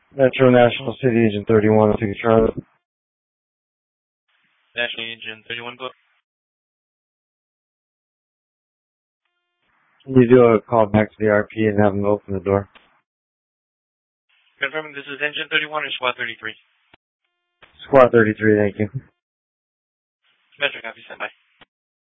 Metro National City Agent 31, I'll take a Charlotte. National Agent 31, go. Can you do a call back to the RP and have them open the door? Confirming this is Engine 31 or Squad 33? Squad 33, thank you. Metro, copy, stand by.